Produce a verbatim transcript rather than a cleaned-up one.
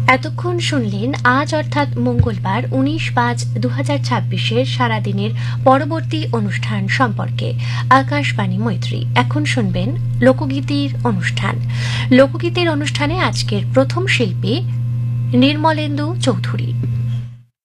এতক্ষণ শুনলেন আজ অর্থাৎ মঙ্গলবার উনিশ পাঁচ দু হাজার ছাব্বিশের সারাদিনের পরবর্তী অনুষ্ঠান সম্পর্কে আকাশবাণী মৈত্রী। এখন শুনবেন লোকগীতির অনুষ্ঠান। লোকগীতির অনুষ্ঠানে আজকের প্রথম শিল্পী নির্মলেন্দু চৌধুরী।